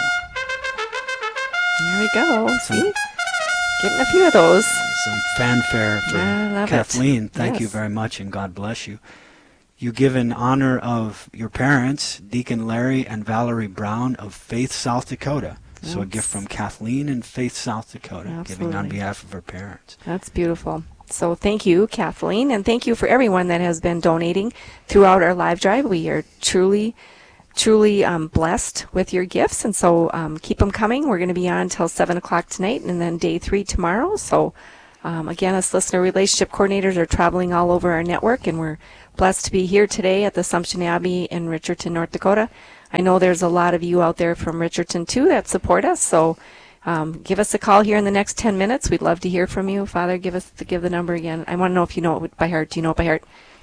There we go. See? Getting a few of those. Some fanfare for Kathleen. Thank you very much, and God bless you. You give in honor of your parents, Deacon Larry and Valerie Brown of Faith, South Dakota. So a gift from Kathleen in Faith, South Dakota, giving on behalf of her parents. That's beautiful. So thank you, Kathleen, and thank you for everyone that has been donating throughout our live drive. We are truly blessed with your gifts, and so keep them coming. We're going to be on until 7 o'clock tonight, and then day 3 tomorrow. So again, us listener relationship coordinators are traveling all over our network, and we're blessed to be here today at the Assumption Abbey in Richardton, North Dakota. I know there's a lot of you out there from Richardton, too, that support us, so give us a call here in the next 10 minutes. We'd love to hear from you. Father, give the number again. I want to know if you know it by heart. Do you know it by heart?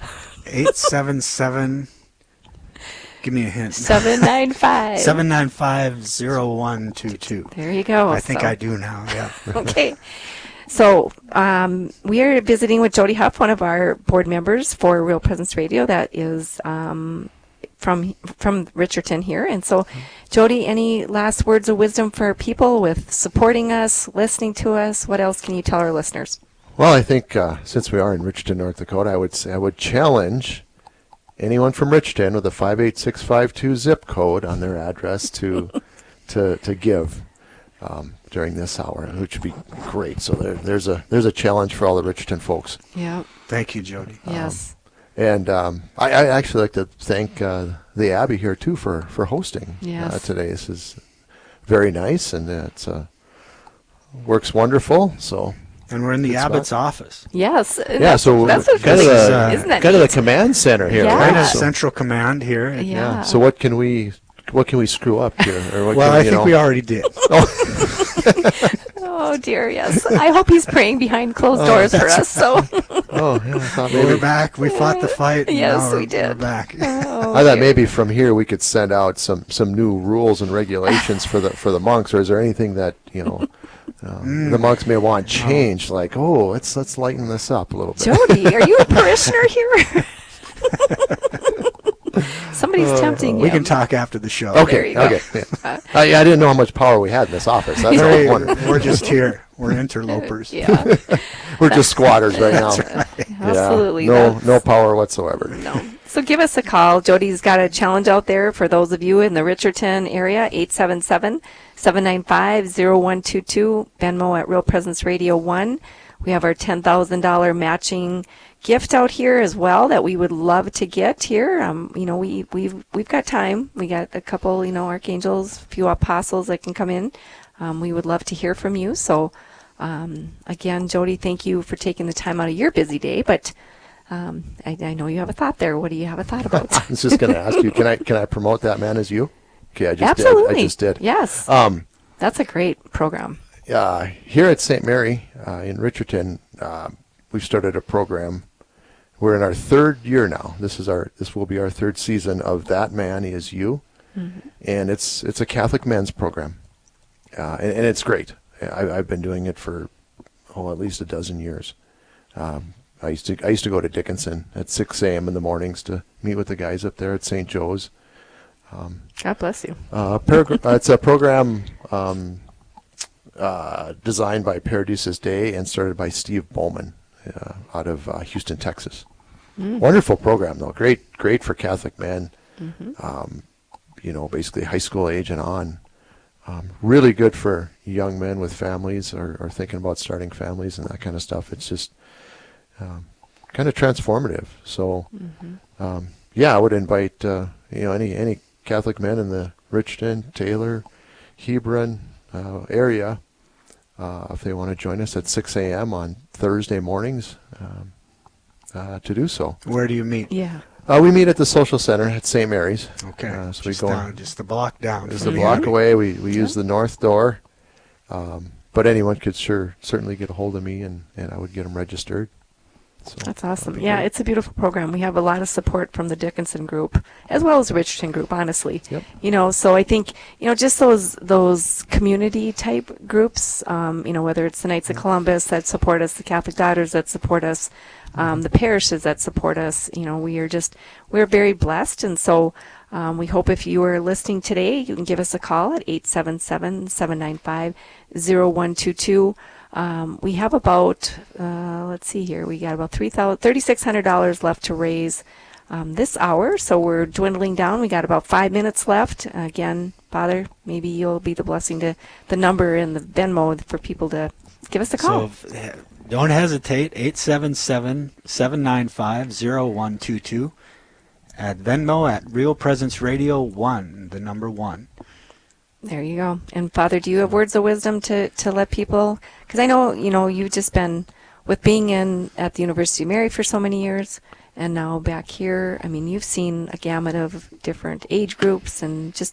877. Give me a hint. 795. 795-0122. There you go. I think I do now, yeah. Okay. So we are visiting with Jody Huff, one of our board members for Real Presence Radio that is from Richardton here. And so, Jody, any last words of wisdom for our people with supporting us, listening to us? What else can you tell our listeners? Well, I think since we are in Richardton, North Dakota, I would challenge anyone from Richardton with a 58652 zip code on their address to give during this hour, which would be great. So there's a challenge for all the Richardton folks. Yeah. Thank you, Jody. Yes. And I actually like to thank the Abbey here too for hosting today. This is very nice, and it works wonderful. So. And we're in the Abbott's office. Yes. Yeah, so that's kind of the command center here. Yeah. Right? Kind of central command here. Yeah. So what can we screw up here? Or what I think we already did. Oh dear, yes. I hope he's praying behind closed doors for us. So. Oh yeah, I thought maybe we're back. We fought the fight. And yes, now we did. We're back. Oh, I thought maybe from here we could send out some new rules and regulations for the monks. Or is there anything that the monks may want changed? Like, let's lighten this up a little bit. Jody, are you a parishioner here? Somebody's tempting you. We can talk after the show. Okay. Okay. Yeah. I didn't know how much power we had in this office. That's all I was wondering. We're just here. We're interlopers. Yeah. We're just squatters right now. Right. Yeah. Absolutely. No power whatsoever. No. So give us a call. Jody's got a challenge out there for those of you in the Richardton area, 877-795-0122, Venmo at Real Presence Radio 1. We have our $10,000 matching gift out here as well that we would love to get here. We've got time. We got a couple, archangels, a few apostles that can come in. We would love to hear from you. So, again, Jody, thank you for taking the time out of your busy day. But I know you have a thought there. What do you have a thought about? I was just going to ask you, can I promote that man as you? Okay, I just Absolutely. did. I just did. Yes. That's a great program. Here at St. Mary in Richardton, we've started a program. We're in our third year now. This will be our third season of That Man Is You, and it's a Catholic men's program, and it's great. I've been doing it for at least a dozen years. I used to go to Dickinson at 6 a.m. in the mornings to meet with the guys up there at St. Joe's. God bless you. It's a program designed by Paradisus Day and started by Steve Bowman out of Houston, Texas. Wonderful program, though. Great for Catholic men. Basically high school age and on. Really good for young men with families or thinking about starting families and that kind of stuff. It's just kind of transformative. So, I would invite any Catholic men in the Richardton, Taylor, Hebron area if they want to join us at 6 a.m. on Thursday mornings to do so. Where do you meet? Yeah. We meet at the Social Center at St. Mary's. Okay. So we go just a block down. Just a block away. We use the north door. But anyone could certainly get a hold of me, and I would get them registered. So that's awesome. Yeah, it's a beautiful program. We have a lot of support from the Dickinson group as well as the Richardson group, honestly. Yep. So I think, just those community type groups, whether it's the Knights of Columbus that support us, the Catholic Daughters that support us, the parishes that support us, we're very blessed. And so we hope if you are listening today, you can give us a call at 877-795-0122. We have about, let's see here, we got about $3,600 left to raise this hour, so we're dwindling down. We got about 5 minutes left. Again, Father, maybe you'll be the blessing to the number in the Venmo for people to give us a call. So Don't hesitate, 877-795-0122. At Venmo at Real Presence Radio 1, the number 1. There you go. And Father, do you have words of wisdom to let people, because I know, you've just been, with being at the University of Mary for so many years, and now back here, I mean, you've seen a gamut of different age groups, and just